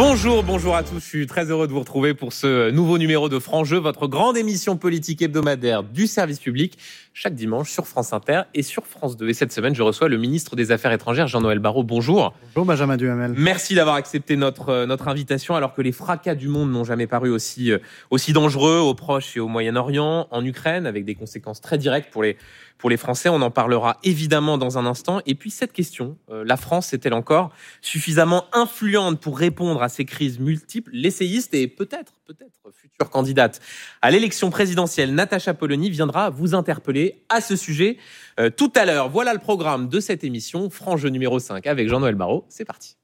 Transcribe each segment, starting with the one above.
Bonjour à tous, je suis très heureux de vous retrouver pour ce nouveau numéro de Franc Jeu, votre grande émission politique hebdomadaire du service public, chaque dimanche sur France Inter et sur France 2. Et cette semaine, je reçois le ministre des Affaires étrangères, Jean-Noël Barrot. Bonjour. Bonjour Benjamin Duhamel. Merci d'avoir accepté notre invitation, alors que les fracas du monde n'ont jamais paru aussi dangereux au Proche et au Moyen-Orient, en Ukraine, avec des conséquences très directes pour les Français. On en parlera évidemment dans un instant. Et puis cette question, la France est-elle encore suffisamment influente pour répondre à ces crises multiples? L'essayiste et peut-être future candidate à l'élection présidentielle, Natacha Polony, viendra vous interpeller à ce sujet tout à l'heure. Voilà le programme de cette émission, Franc Jeu numéro 5 avec Jean-Noël Barrot. C'est parti.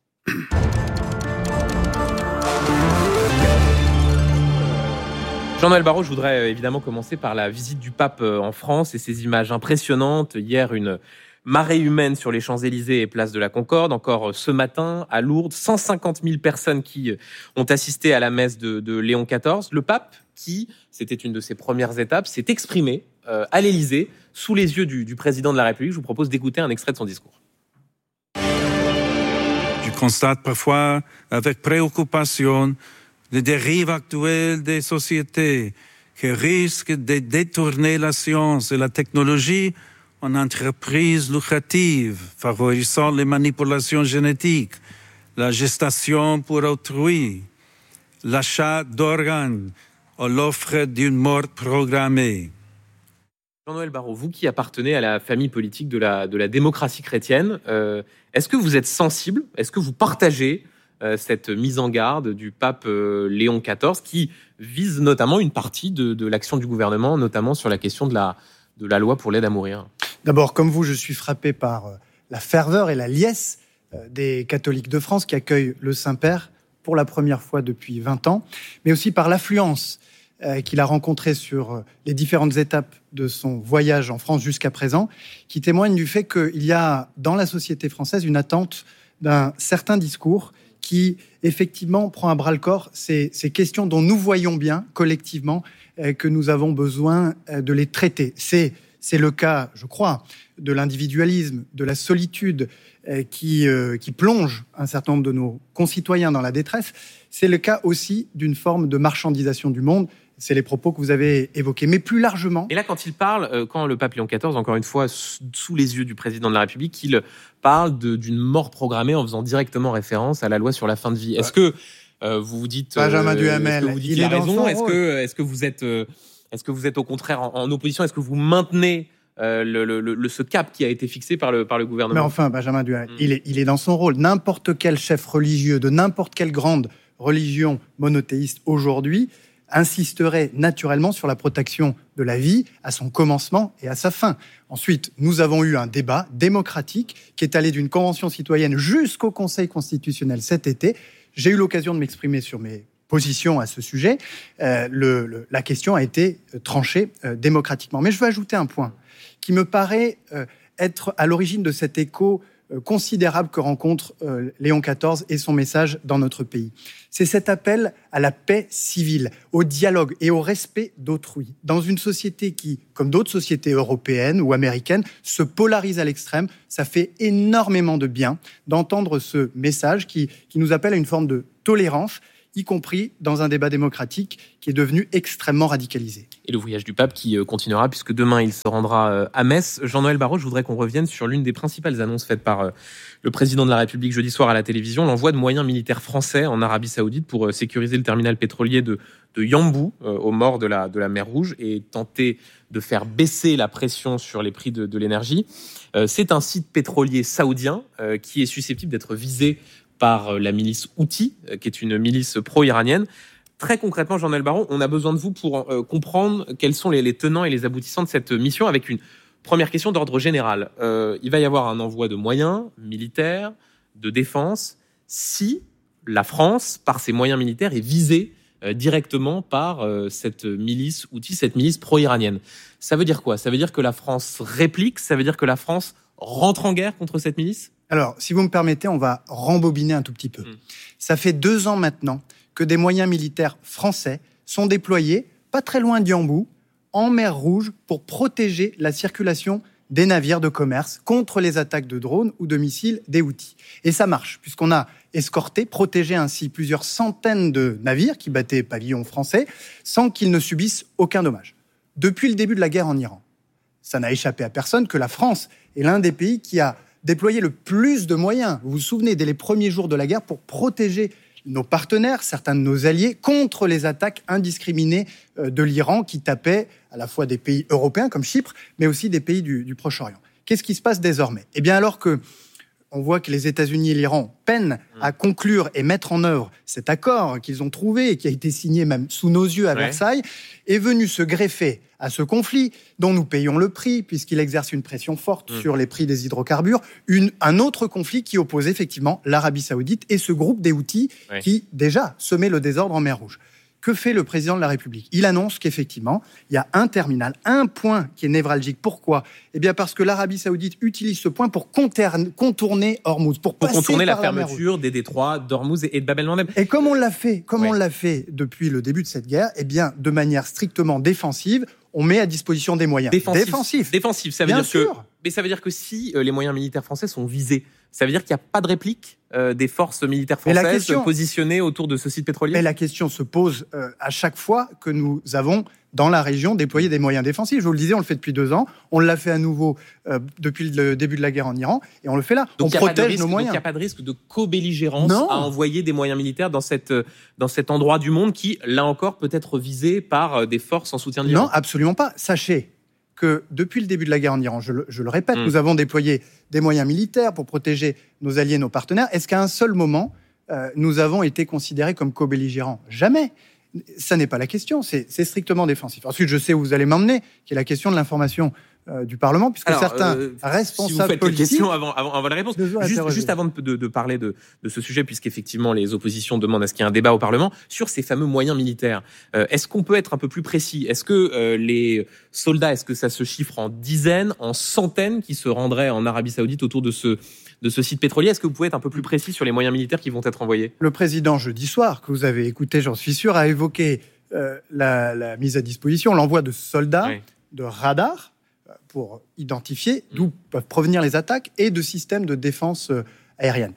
Jean-Noël Barrot, je voudrais évidemment commencer par la visite du pape en France et ces images impressionnantes. Hier, une marée humaine sur les Champs-Élysées et place de la Concorde. Encore ce matin, à Lourdes, 150 000 personnes qui ont assisté à la messe de Léon XIV. Le pape, qui, c'était une de ses premières étapes, s'est exprimé à l'Élysée, sous les yeux du président de la République. Je vous propose d'écouter un extrait de son discours. Je constate parfois avec préoccupation les dérives actuelles des sociétés qui risquent de détourner la science et la technologie en entreprises lucratives, favorisant les manipulations génétiques, la gestation pour autrui, l'achat d'organes ou l'offre d'une mort programmée. Jean-Noël Barrot, vous qui appartenez à la famille politique de la démocratie chrétienne, est-ce que vous êtes sensible, est-ce que vous partagez cette mise en garde du pape Léon XIV qui vise notamment une partie de l'action du gouvernement, notamment sur la question de la loi pour l'aide à mourir? D'abord, comme vous, je suis frappé par la ferveur et la liesse des catholiques de France qui accueillent le Saint-Père pour la première fois depuis 20 ans, mais aussi par l'affluence qu'il a rencontrée sur les différentes étapes de son voyage en France jusqu'à présent, qui témoigne du fait qu'il y a dans la société française une attente d'un certain discours qui, effectivement, prend à bras-le-corps ces questions dont nous voyons bien, collectivement, que nous avons besoin de les traiter. C'est le cas, je crois, de l'individualisme, de la solitude qui plonge un certain nombre de nos concitoyens dans la détresse. C'est le cas aussi d'une forme de marchandisation du monde. C'est les propos que vous avez évoqués. Mais plus largement... Et là, quand il parle, quand le pape Léon XIV, encore une fois, sous les yeux du président de la République, il parle d'une mort programmée en faisant directement référence à la loi sur la fin de vie. Est-ce que vous vous dites... Benjamin Duhamel, il a raison? Est-ce que vous êtes au contraire en opposition? Est-ce que vous maintenez ce cap qui a été fixé par le gouvernement? Mais enfin, Benjamin Duhamel, il est dans son rôle. N'importe quel chef religieux de n'importe quelle grande religion monothéiste aujourd'hui insisterait naturellement sur la protection de la vie à son commencement et à sa fin. Ensuite, nous avons eu un débat démocratique qui est allé d'une convention citoyenne jusqu'au Conseil constitutionnel cet été. J'ai eu l'occasion de m'exprimer sur mes positions à ce sujet. La question a été tranchée démocratiquement. Mais je veux ajouter un point qui me paraît être à l'origine de cet écho considérable que rencontre Léon XIV et son message dans notre pays. C'est cet appel à la paix civile, au dialogue et au respect d'autrui. Dans une société qui, comme d'autres sociétés européennes ou américaines, se polarise à l'extrême, ça fait énormément de bien d'entendre ce message qui nous appelle à une forme de tolérance, y compris dans un débat démocratique qui est devenu extrêmement radicalisé. Et le voyage du pape qui continuera, puisque demain il se rendra à Metz. Jean-Noël Barrot, je voudrais qu'on revienne sur l'une des principales annonces faites par le président de la République jeudi soir à la télévision, l'envoi de moyens militaires français en Arabie Saoudite pour sécuriser le terminal pétrolier de Yanbu, au bord de la mer Rouge, et tenter de faire baisser la pression sur les prix de l'énergie. C'est un site pétrolier saoudien qui est susceptible d'être visé par la milice Houthi, qui est une milice pro-iranienne. Très concrètement, Jean-Noël Barrot, on a besoin de vous pour comprendre quels sont les tenants et les aboutissants de cette mission, avec une première question d'ordre général. Il va y avoir un envoi de moyens militaires, de défense, si la France, par ses moyens militaires, est visée directement par cette milice Houthi, cette milice pro-iranienne. Ça veut dire quoi? Ça veut dire que la France réplique? Ça veut dire que la France rentre en guerre contre cette milice? Alors, si vous me permettez, on va rembobiner un tout petit peu. Ça fait 2 ans maintenant que des moyens militaires français sont déployés, pas très loin d'Yanbu, en mer Rouge, pour protéger la circulation des navires de commerce contre les attaques de drones ou de missiles des Houthis. Et ça marche, puisqu'on a escorté, protégé ainsi plusieurs centaines de navires qui battaient pavillon français sans qu'ils ne subissent aucun dommage. Depuis le début de la guerre en Iran, ça n'a échappé à personne que la France est l'un des pays qui a déployé le plus de moyens, vous vous souvenez, dès les premiers jours de la guerre, pour protéger nos partenaires, certains de nos alliés, contre les attaques indiscriminées de l'Iran qui tapaient à la fois des pays européens comme Chypre, mais aussi des pays du Proche-Orient. Qu'est-ce qui se passe désormais ? Eh bien, alors que on voit que les États-Unis et l'Iran peinent à conclure et mettre en œuvre cet accord qu'ils ont trouvé et qui a été signé même sous nos yeux à Versailles, est venu se greffer à ce conflit dont nous payons le prix puisqu'il exerce une pression forte sur les prix des hydrocarbures, un autre conflit qui oppose effectivement l'Arabie Saoudite et ce groupe des Houthis qui déjà semait le désordre en mer Rouge. Que fait le président de la République ? Il annonce qu'effectivement, il y a un terminal, un point qui est névralgique. Pourquoi ? Eh bien parce que l'Arabie Saoudite utilise ce point pour contourner Hormuz, pour contourner la par fermeture des détroits d'Hormuz et de Bab el-Mandeb. Et comme on l'a fait, on l'a fait depuis le début de cette guerre, eh bien de manière strictement défensive, on met à disposition des moyens défensifs. Défensif, ça veut Bien dire sûr. Mais ça veut dire que si les moyens militaires français sont visés, ça veut dire qu'il n'y a pas de réplique des forces militaires françaises positionnées autour de ce site pétrolier ? Mais la question se pose à chaque fois que nous avons, dans la région, déployé des moyens défensifs. Je vous le disais, on le fait depuis 2 ans. On l'a fait à nouveau depuis le début de la guerre en Iran. Et on le fait là. Donc, on protège nos moyens. Donc il n'y a pas de risque de co-belligérance à envoyer des moyens militaires dans cet endroit du monde qui, là encore, peut être visé par des forces en soutien de l'Iran ? Non, absolument pas. Sachez que depuis le début de la guerre en Iran, je le répète, nous avons déployé des moyens militaires pour protéger nos alliés, nos partenaires. Est-ce qu'à un seul moment, nous avons été considérés comme co-belligérants ? Jamais. Ça n'est pas la question, c'est strictement défensif. Ensuite, je sais où vous allez m'emmener, qui est la question de l'information du Parlement, puisque certains responsables si vous faites politiques... question avant la réponse, juste avant de parler de ce sujet, puisqu'effectivement les oppositions demandent à ce qu'il y ait un débat au Parlement, sur ces fameux moyens militaires, est-ce qu'on peut être un peu plus précis ? Est-ce que les soldats, est-ce que ça se chiffre en dizaines, en centaines qui se rendraient en Arabie Saoudite autour de ce site pétrolier ? Est-ce que vous pouvez être un peu plus précis sur les moyens militaires qui vont être envoyés ? Le président, jeudi soir, que vous avez écouté, j'en suis sûr, a évoqué la mise à disposition, l'envoi de soldats, de radars, pour identifier d'où peuvent provenir les attaques, et de systèmes de défense aérienne.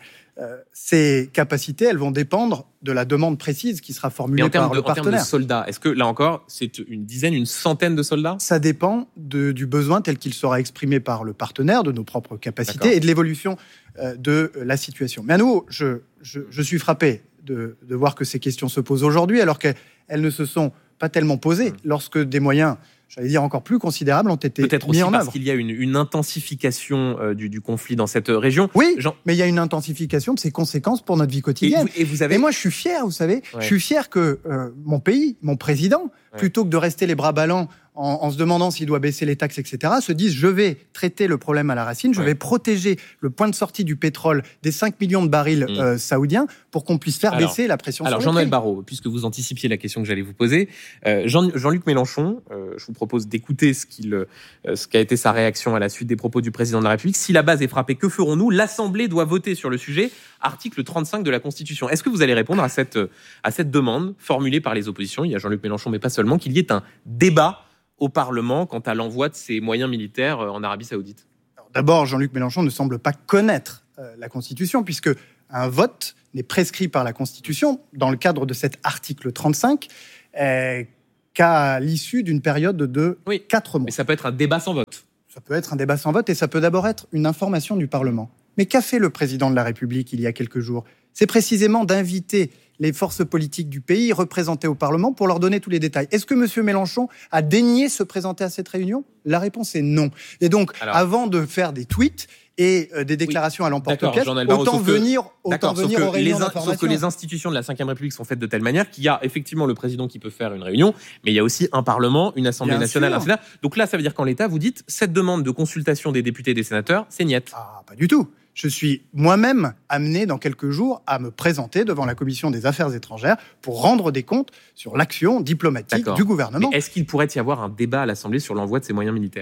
Ces capacités, elles vont dépendre de la demande précise qui sera formulée par le partenaire. En termes de soldats, est-ce que, là encore, c'est une dizaine, une centaine de soldats ? Ça dépend du besoin tel qu'il sera exprimé par le partenaire, de nos propres capacités et de l'évolution de la situation. Mais à nouveau, je suis frappé de voir que ces questions se posent aujourd'hui, alors qu'elles ne se sont pas tellement posées lorsque des moyens, j'allais dire encore plus considérables, ont été mis en œuvre. Peut-être aussi parce qu'il y a une intensification du conflit dans cette région. Oui, mais il y a une intensification de ses conséquences pour notre vie quotidienne. Et moi, je suis fier, vous savez, je suis fier que mon pays, mon président, plutôt que de rester les bras ballants en se demandant s'il doit baisser les taxes, etc., se disent « je vais traiter le problème à la racine, je vais protéger le point de sortie du pétrole des 5 millions de barils saoudiens pour qu'on puisse faire baisser la pression sur les prix. » Alors Jean-Noël Barrot, puisque vous anticipiez la question que j'allais vous poser, Jean-Luc Mélenchon, je vous propose d'écouter ce qu'a été sa réaction à la suite des propos du président de la République. Si la base est frappée, que ferons-nous ? L'Assemblée doit voter sur le sujet, article 35 de la Constitution. Est-ce que vous allez répondre à cette demande formulée par les oppositions ? Il y a Jean-Luc Mélenchon, mais pas seulement, qu'il y ait un débat au Parlement quant à l'envoi de ces moyens militaires en Arabie Saoudite ? D'abord, Jean-Luc Mélenchon ne semble pas connaître la Constitution, puisque un vote n'est prescrit par la Constitution, dans le cadre de cet article 35, qu'à l'issue d'une période de 4 mois. Mais ça peut être un débat sans vote. Ça peut être un débat sans vote, et ça peut d'abord être une information du Parlement. Mais qu'a fait le président de la République il y a quelques jours ? C'est précisément d'inviter les forces politiques du pays représentées au Parlement pour leur donner tous les détails. Est-ce que M. Mélenchon a daigné se présenter à cette réunion ? La réponse est non. Et donc, avant de faire des tweets et des déclarations à l'emporte-pièce, autant venir aux réunions d'information. Sauf que les institutions de la Ve République sont faites de telle manière qu'il y a effectivement le président qui peut faire une réunion, mais il y a aussi un Parlement, une Assemblée nationale, un Sénat. Donc là, ça veut dire qu'en l'état, vous dites, cette demande de consultation des députés et des sénateurs, c'est niette. Ah, pas du tout. Je suis moi-même amené dans quelques jours à me présenter devant la Commission des Affaires étrangères pour rendre des comptes sur l'action diplomatique du gouvernement. Mais est-ce qu'il pourrait y avoir un débat à l'Assemblée sur l'envoi de ces moyens militaires ?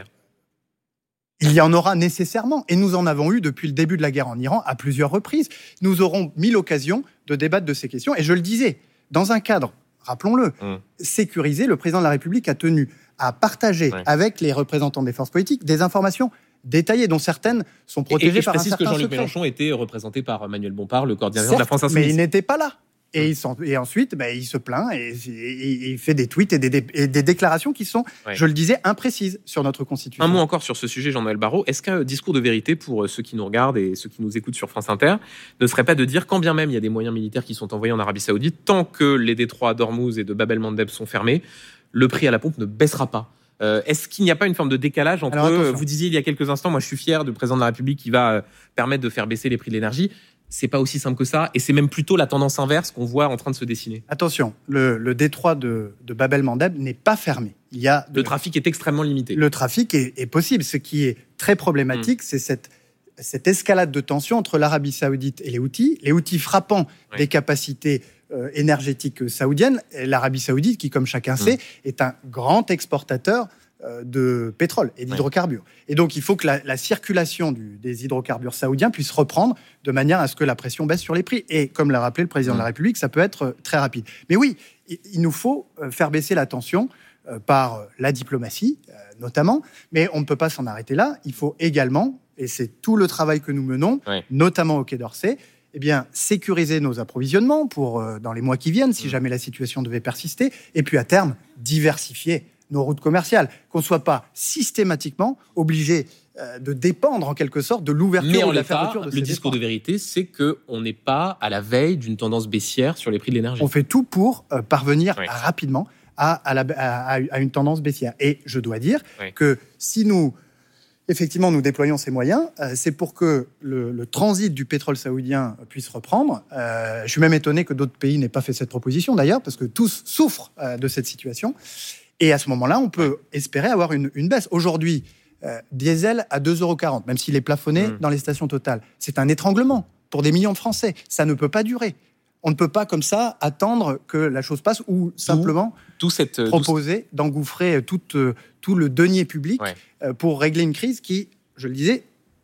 Il y en aura nécessairement, et nous en avons eu depuis le début de la guerre en Iran à plusieurs reprises. Nous aurons mis l'occasion de débattre de ces questions, et je le disais, dans un cadre, rappelons-le, sécurisé, le président de la République a tenu à partager avec les représentants des forces politiques des informations détaillées, dont certaines sont protégées par un certain secret. Et je précise que Jean-Luc Mélenchon était représenté par Manuel Bompard, le coordinateur de la France Insoumise. Mais il n'était pas là. Et ensuite, il se plaint et il fait des tweets et des déclarations qui sont, je le disais, imprécises sur notre Constitution. Un mot encore sur ce sujet, Jean-Noël Barrot. Est-ce qu'un discours de vérité pour ceux qui nous regardent et ceux qui nous écoutent sur France Inter ne serait pas de dire, quand bien même il y a des moyens militaires qui sont envoyés en Arabie Saoudite, tant que les détroits d'Ormuz et de Bab el-Mandeb sont fermés, le prix à la pompe ne baissera pas? Est-ce qu'il n'y a pas une forme de décalage entre, vous disiez il y a quelques instants, moi je suis fier du président de la République qui va permettre de faire baisser les prix de l'énergie. C'est pas aussi simple que ça, et c'est même plutôt la tendance inverse qu'on voit en train de se dessiner. Attention, le détroit de Bab el-Mandeb n'est pas fermé. Le trafic est extrêmement limité. Le trafic est possible. Ce qui est très problématique, c'est cette escalade de tension entre l'Arabie Saoudite et les Houthis frappant des capacités énergétiques saoudiennes, et l'Arabie Saoudite qui, comme chacun sait, est un grand exportateur de pétrole et d'hydrocarbures. Et donc, il faut que la circulation des hydrocarbures saoudiens puisse reprendre de manière à ce que la pression baisse sur les prix. Et comme l'a rappelé le président de la République, ça peut être très rapide. Mais oui, il nous faut faire baisser la tension par la diplomatie, notamment. Mais on ne peut pas s'en arrêter là. Il faut également, et c'est tout le travail que nous menons, notamment au Quai d'Orsay, sécuriser nos approvisionnements pour dans les mois qui viennent, si jamais la situation devait persister. Et puis, à terme, diversifier nos routes commerciales, qu'on ne soit pas systématiquement obligé de dépendre en quelque sorte de l'ouverture ou de la fermeture de ces le discours de vérité, c'est qu'on n'est pas à la veille d'une tendance baissière sur les prix de l'énergie. On fait tout pour parvenir rapidement à une tendance baissière. Et je dois dire que si nous déployons ces moyens, c'est pour que le transit du pétrole saoudien puisse reprendre. Je suis même étonné que d'autres pays n'aient pas fait cette proposition d'ailleurs, parce que tous souffrent de cette situation. Et à ce moment-là, on peut espérer avoir une baisse. Aujourd'hui, diesel à 2,40 €, même s'il est plafonné dans les stations Total. C'est un étranglement pour des millions de Français. Ça ne peut pas durer. On ne peut pas comme ça attendre que la chose passe ou simplement proposer d'engouffrer tout le denier public pour régler une crise qui, je le disais,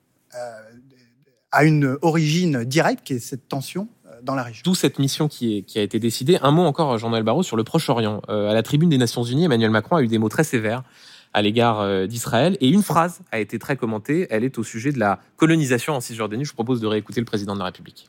a une origine directe, qui est cette tension dans la région. D'où cette mission qui a été décidée. Un mot encore, Jean-Noël Barrot, sur le Proche-Orient. À la tribune des Nations Unies, Emmanuel Macron a eu des mots très sévères à l'égard d'Israël. Et une phrase a été très commentée. Elle est au sujet de la colonisation en Cisjordanie. Je vous propose de réécouter le président de la République.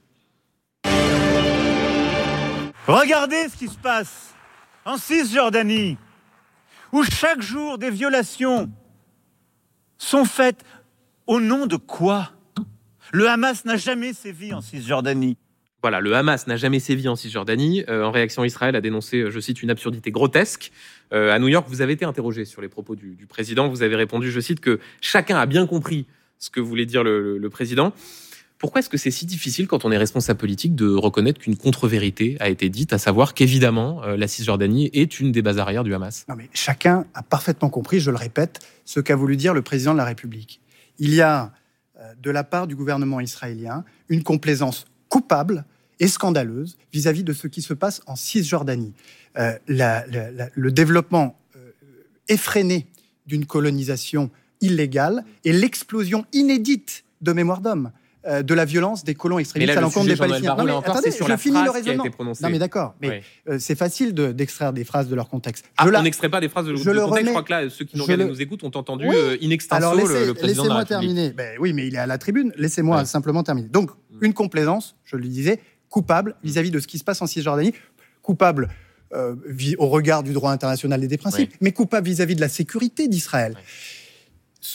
Regardez ce qui se passe en Cisjordanie, où chaque jour des violations sont faites au nom de quoi ? Le Hamas n'a jamais sévi en Cisjordanie. Voilà, le Hamas n'a jamais sévi en Cisjordanie. En réaction, Israël a dénoncé, je cite, une absurdité grotesque. À New York, vous avez été interrogé sur les propos du président. Vous avez répondu, je cite, que chacun a bien compris ce que voulait dire le président. Pourquoi est-ce que c'est si difficile, quand on est responsable politique, de reconnaître qu'une contre-vérité a été dite, à savoir qu'évidemment, la Cisjordanie est une des bases arrières du Hamas ? Non, mais chacun a parfaitement compris, je le répète, ce qu'a voulu dire le président de la République. Il y a, de la part du gouvernement israélien, une complaisance coupable et scandaleuse vis-à-vis de ce qui se passe en Cisjordanie. Le développement effréné d'une colonisation illégale et l'explosion inédite de mémoire d'homme, de la violence des colons extrémistes à l'encontre des Palestiniens. Non, mais attendez, je finis le raisonnement. Non, mais d'accord, mais c'est facile d'extraire des phrases de leur contexte. On n'extrait pas des phrases de leur contexte. Je crois que là, ceux qui nous regardent et nous écoutent ont entendu in extenso le président de la République. Terminer. Oui, mais il est à la tribune. Laissez-moi simplement terminer. Donc, une complaisance, je le disais, coupable vis-à-vis de ce qui se passe en Cisjordanie, coupable au regard du droit international et des principes, mais coupable vis-à-vis de la sécurité d'Israël.